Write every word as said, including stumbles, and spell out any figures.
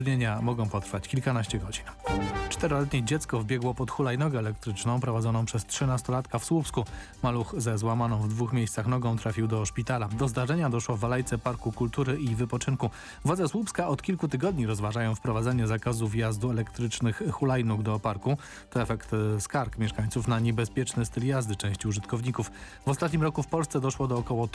Utrudnienia mogą potrwać kilkanaście godzin. Czteroletnie dziecko wbiegło pod hulajnogę elektryczną prowadzoną przez trzynastolatka w Słupsku. Maluch ze złamaną w dwóch miejscach nogą trafił do szpitala. Do zdarzenia doszło w alejce Parku Kultury i Wypoczynku. Władze Słupska od kilku tygodni rozważają wprowadzenie zakazu wjazdu elektrycznych hulajnóg do parku. To efekt skarg mieszkańców na niebezpieczny styl jazdy części użytkowników. W ostatnim roku w Polsce doszło do około